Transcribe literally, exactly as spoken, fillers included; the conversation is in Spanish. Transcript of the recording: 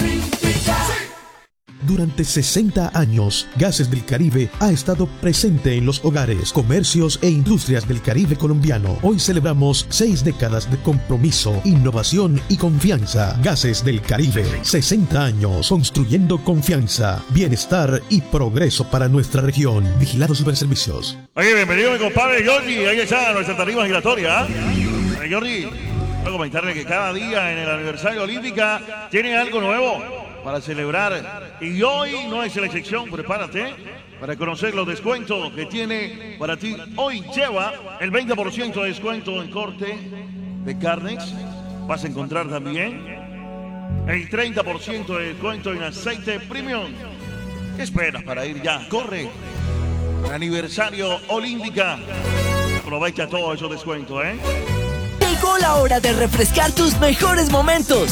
Durante sesenta años, Gases del Caribe ha estado presente en los hogares, comercios e industrias del Caribe colombiano. Hoy celebramos seis décadas de compromiso, innovación y confianza. Gases del Caribe, sesenta años construyendo confianza, bienestar y progreso para nuestra región. Vigilado Superservicios. Oye, bienvenido mi compadre Jordi. Ahí está nuestra tarima giratoria. ¿eh? Jordi, quiero comentarle que cada día en el aniversario Olímpica tiene algo nuevo para celebrar, y hoy no es la excepción. Prepárate para conocer los descuentos que tiene para ti. Hoy lleva el veinte por ciento de descuento en corte de carnes. Vas a encontrar también el treinta por ciento de descuento en aceite premium. ¿Qué esperas para ir ya? Corre, el aniversario Olímpica. Aprovecha todos esos descuentos, ¿eh? Llegó la hora de refrescar tus mejores momentos.